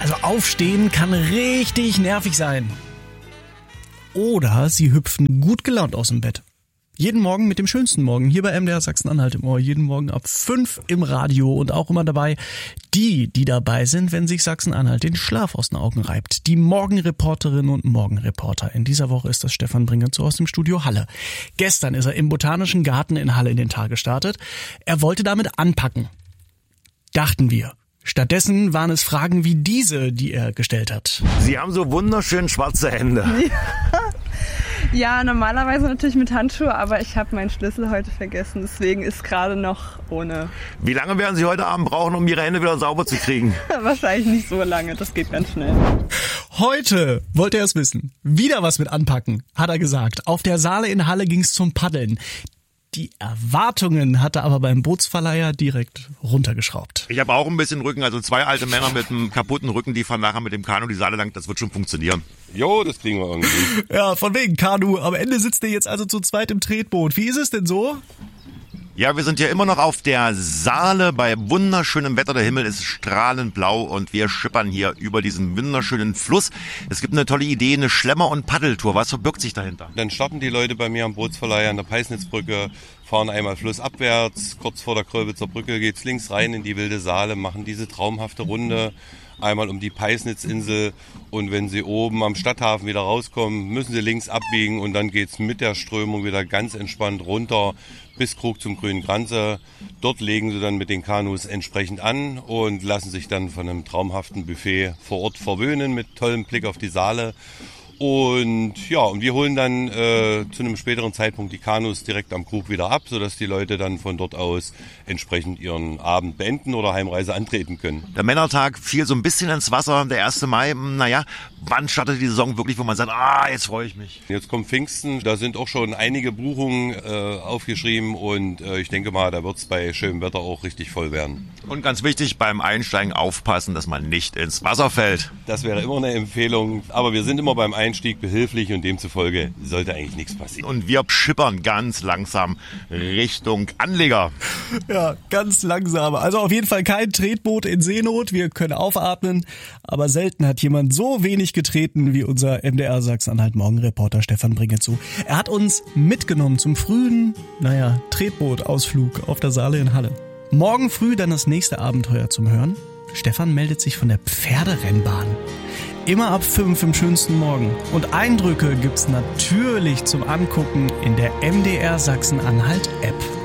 Also aufstehen kann richtig nervig sein. Oder sie hüpfen gut gelaunt aus dem Bett. Jeden Morgen mit dem schönsten Morgen hier bei MDR Sachsen-Anhalt im Ohr. Jeden Morgen ab 5 im Radio und auch immer dabei die dabei sind, wenn sich Sachsen-Anhalt den Schlaf aus den Augen reibt. Die Morgenreporterinnen und Morgenreporter. In dieser Woche ist das Stefan Bringetz aus dem Studio Halle. Gestern ist er im Botanischen Garten in Halle in den Tag gestartet. Er wollte damit anpacken. Dachten wir. Stattdessen waren es Fragen wie diese, die er gestellt hat. Sie haben so wunderschön schwarze Hände. Ja, normalerweise natürlich mit Handschuhe, aber ich habe meinen Schlüssel heute vergessen, deswegen ist gerade noch ohne. Wie lange werden Sie heute Abend brauchen, um Ihre Hände wieder sauber zu kriegen? Wahrscheinlich nicht so lange, das geht ganz schnell. Heute wollte er es wissen. Wieder was mit anpacken, hat er gesagt. Auf der Saale in Halle ging's zum Paddeln. Die Erwartungen hat er aber beim Bootsverleiher direkt runtergeschraubt. Ich habe auch ein bisschen Rücken, also 2 alte Männer mit einem kaputten Rücken, die fahren nachher mit dem Kanu die Saale lang, das wird schon funktionieren. Jo, das kriegen wir irgendwie. Ja, von wegen Kanu. Am Ende sitzt er jetzt also zu zweit im Tretboot. Wie ist es denn so? Ja, wir sind ja immer noch auf der Saale bei wunderschönem Wetter. Der Himmel ist strahlend blau und wir schippern hier über diesen wunderschönen Fluss. Es gibt eine tolle Idee, eine Schlemmer- und Paddeltour. Was verbirgt sich dahinter? Dann starten die Leute bei mir am Bootsverleih an der Peisnitzbrücke, fahren einmal flussabwärts. Kurz vor der Kröbitzer Brücke geht's links rein in die wilde Saale, machen diese traumhafte Runde einmal um die Peisnitzinsel. Und wenn sie oben am Stadthafen wieder rauskommen, müssen sie links abbiegen und dann geht's mit der Strömung wieder ganz entspannt runter bis Krug zum Grünen Kranze. Dort legen sie dann mit den Kanus entsprechend an und lassen sich dann von einem traumhaften Buffet vor Ort verwöhnen mit tollem Blick auf die Saale. Und ja, und wir holen dann zu einem späteren Zeitpunkt die Kanus direkt am Krug wieder ab, sodass die Leute dann von dort aus entsprechend ihren Abend beenden oder Heimreise antreten können. Der Männertag fiel so ein bisschen ins Wasser, der 1. Mai. Naja, wann startet die Saison wirklich, wo man sagt, jetzt freue ich mich? Jetzt kommt Pfingsten, da sind auch schon einige Buchungen aufgeschrieben und ich denke mal, da wird es bei schönem Wetter auch richtig voll werden. Und ganz wichtig, beim Einsteigen aufpassen, dass man nicht ins Wasser fällt. Das wäre immer eine Empfehlung, aber wir sind immer beim Einstieg behilflich und demzufolge sollte eigentlich nichts passieren. Und wir schippern ganz langsam Richtung Anleger. Ja, ganz langsam. Also auf jeden Fall kein Tretboot in Seenot. Wir können aufatmen, aber selten hat jemand so wenig getreten wie unser MDR Sachsen-Anhalt Morgenreporter Stefan Bringetz. Er hat uns mitgenommen zum frühen, Tretbootausflug auf der Saale in Halle. Morgen früh dann das nächste Abenteuer zum Hören. Stefan meldet sich von der Pferderennbahn. Immer ab 5 im schönsten Morgen. Und Eindrücke gibt's natürlich zum Angucken in der MDR Sachsen-Anhalt App.